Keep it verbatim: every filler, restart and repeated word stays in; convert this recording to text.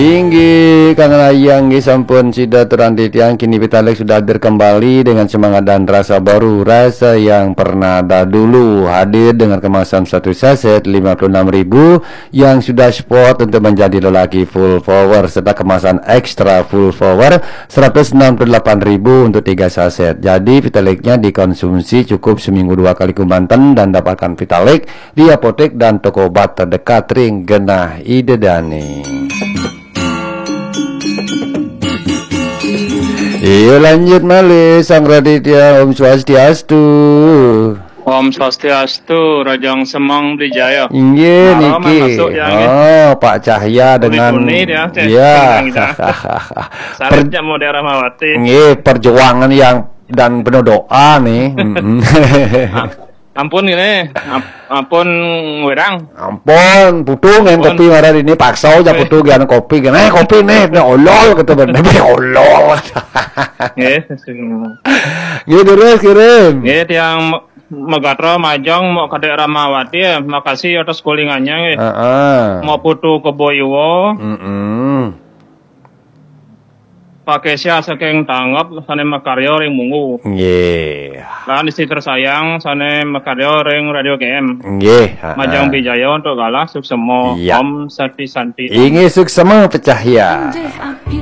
Tinggi Kang Layang nggih sampun sida teranti tiang, kini Pitalek sudah hadir kembali dengan semangat dan rasa baru, rasa yang pernah ada dulu, hadir dengan kemasan satu saset lima puluh enam ribu yang sudah spot untuk menjadi lelaki full power, serta kemasan ekstra full power seratus enam puluh delapan ribu untuk tiga saset. Jadi Pitaleknya dikonsumsi cukup seminggu dua kali ke Banten dan dapatkan Pitalek di apotek dan toko obat terdekat Ring Genah Idedani. Iya lanjut malih Sang Raditya. Om Swastiastu. Om Swastiastu, Rajang Semang Dijaya. Inggih niki. Oh, Pak Cahya dengan ya. Saratnya mau daerah Mawati. Nggih, perjuangan yang dan penuh doa nih. Ampun ini, ampun werang. Ampun, putung yang kopi marah ini paksa aja putung yang kopi, kan? Eh kopi nih, nih olol gitu bener, olol. Yes, gitu terus kirim. Gitu yang Megatro Majong mau ke daerah Mawati ya, makasih atas kulingannya. Uh -uh. Mau putu ke Boywo. Mm -mm. Pakai sia saking tanggap sane makaryo ring mungu. Nggih. Lan istri tersayang sane makaryo ring radio G M. Nggih. Majang Bijaya untuk galah suksemo. Om Santi Santi. Inggih suksemo pecah ya.